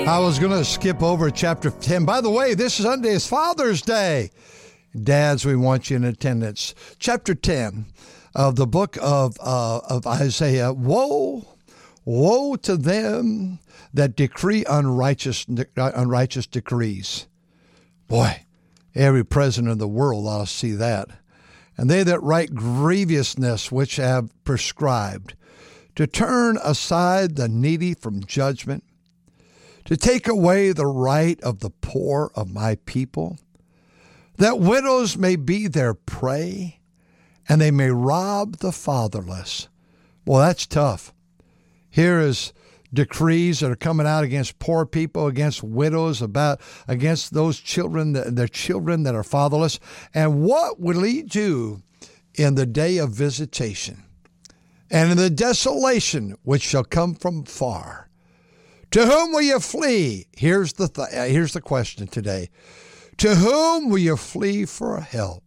I was going to skip over chapter 10. By the way, this Sunday is Father's Day. Dads, we want you in attendance. Chapter 10 of the book of Isaiah. Woe to them that decree unrighteous decrees. Boy, every president of the world ought to see that. And they that write grievousness which have prescribed, to turn aside the needy from judgment, to take away the right of the poor of my people, that widows may be their prey, and they may rob the fatherless. Well, that's tough. Here is decrees that are coming out against poor people, against widows, against those children, their children that are fatherless. And what will he do in the day of visitation, and in the desolation which shall come from far? To whom will you flee? Here's the question today. To whom will you flee for help?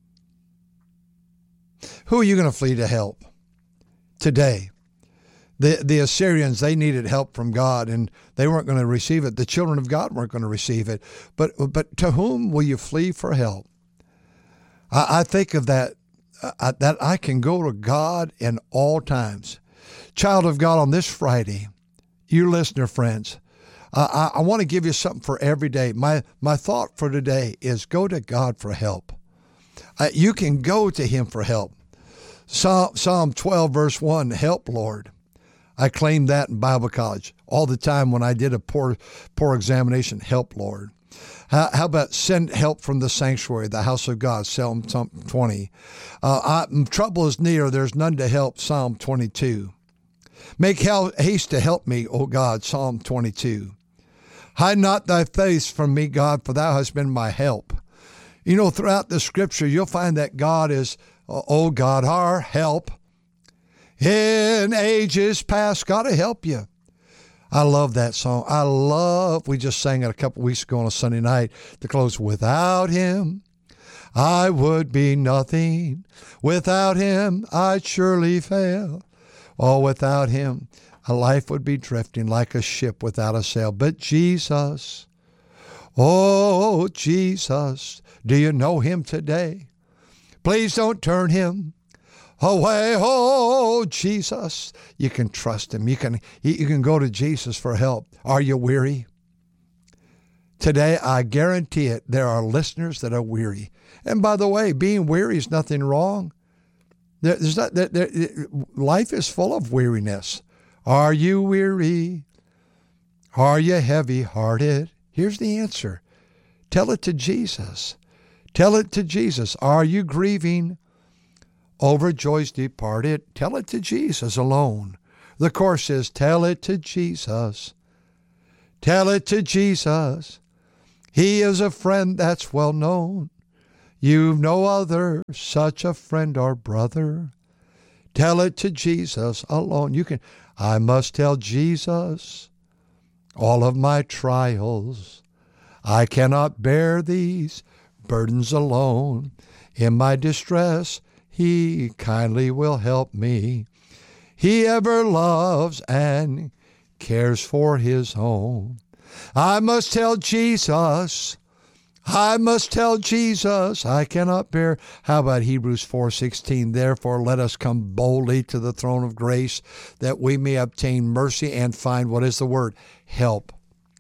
Who are you going to flee to help today? The Assyrians, they needed help from God, and they weren't going to receive it. The children of God weren't going to receive it. But to whom will you flee for help? I think of that I can go to God in all times. Child of God, on this Friday, you listener friends, I want to give you something for every day. My thought for today is go to God for help. You can go to him for help. Psalm 12, verse 1, help, Lord. I claimed that in Bible college all the time when I did a poor examination. Help, Lord. How about send help from the sanctuary, the house of God, Psalm 20. Trouble is near, there's none to help, Psalm 22. Make haste to help me, O God, Psalm 22. Hide not thy face from me, God, for thou hast been my help. You know, throughout the scripture, you'll find that God is, O God, our help. In ages past, God will help you. I love that song. We just sang it a couple weeks ago on a Sunday night to close. Without him, I would be nothing. Without him, I'd surely fail. Oh, without him, a life would be drifting like a ship without a sail. But Jesus, oh, Jesus, do you know him today? Please don't turn him away. Oh, Jesus, you can trust him. You can go to Jesus for help. Are you weary? Today, I guarantee it, there are listeners that are weary. And by the way, being weary is nothing wrong. Life is full of weariness. Are you weary? Are you heavy-hearted? Here's the answer. Tell it to Jesus. Tell it to Jesus. Are you grieving over joys departed? Tell it to Jesus alone. The chorus says, tell it to Jesus. Tell it to Jesus. He is a friend that's well known. You've no other such a friend or brother. Tell it to Jesus alone. I must tell Jesus all of my trials. I cannot bear these burdens alone. In my distress, he kindly will help me. He ever loves and cares for his own. I must tell Jesus. I must tell Jesus, I cannot bear. How about Hebrews 4:16? Therefore, let us come boldly to the throne of grace, that we may obtain mercy and find, what is the word? Help.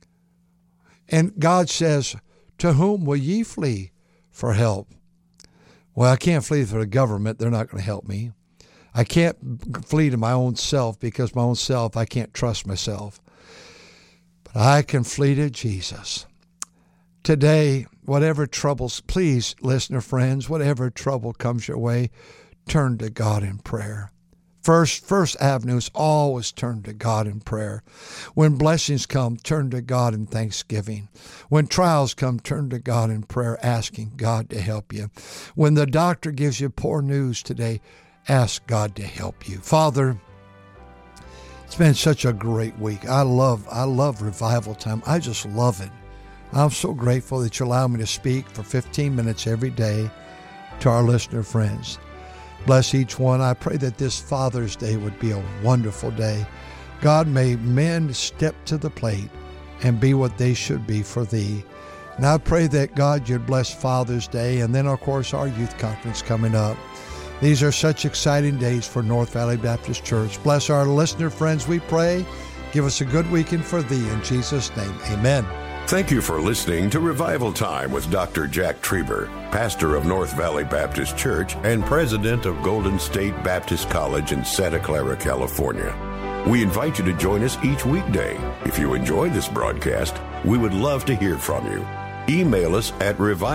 And God says, to whom will ye flee for help? Well, I can't flee for the government. They're not going to help me. I can't flee to my own self, because my own self, I can't trust myself. But I can flee to Jesus. Today, whatever troubles, please, listener friends, whatever trouble comes your way, turn to God in prayer. First avenue is always turn to God in prayer. When blessings come, turn to God in thanksgiving. When trials come, turn to God in prayer, asking God to help you. When the doctor gives you poor news today, ask God to help you. Father, it's been such a great week. I love revival time. I just love it. I'm so grateful that you allow me to speak for 15 minutes every day to our listener friends. Bless each one. I pray that this Father's Day would be a wonderful day. God, may men step to the plate and be what they should be for thee. And I pray that God, you'd bless Father's Day, and then, of course, our youth conference coming up. These are such exciting days for North Valley Baptist Church. Bless our listener friends, we pray. Give us a good weekend for thee. In Jesus' name, amen. Thank you for listening to Revival Time with Dr. Jack Trieber, pastor of North Valley Baptist Church and president of Golden State Baptist College in Santa Clara, California. We invite you to join us each weekday. If you enjoy this broadcast, we would love to hear from you. Email us at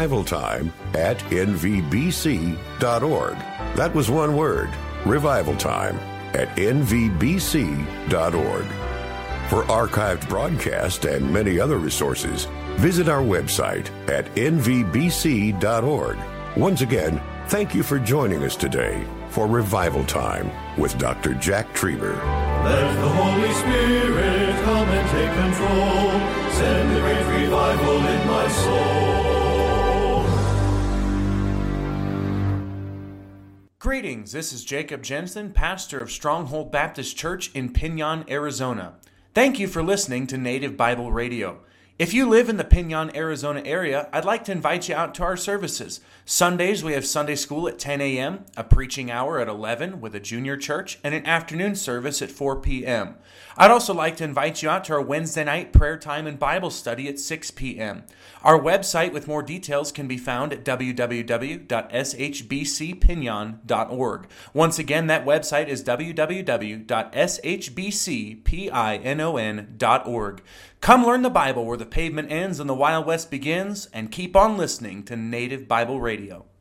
revivaltime@nvbc.org. That was one word, revivaltime@nvbc.org. For archived broadcasts and many other resources, visit our website at nvbc.org. Once again, thank you for joining us today for Revival Time with Dr. Jack Trieber. Let the Holy Spirit come and take control. Send a great revival in my soul. Greetings, this is Jacob Jensen, pastor of Stronghold Baptist Church in Pinon, Arizona. Thank you for listening to Native Bible Radio. If you live in the Pinon, Arizona area, I'd like to invite you out to our services. Sundays, we have Sunday school at 10 a.m., a preaching hour at 11 with a junior church, and an afternoon service at 4 p.m. I'd also like to invite you out to our Wednesday night prayer time and Bible study at 6 p.m. Our website with more details can be found at www.shbcpinon.org. Once again, that website is www.shbcpinon.org. Come learn the Bible where the pavement ends and the Wild West begins, and keep on listening to Native Bible Radio.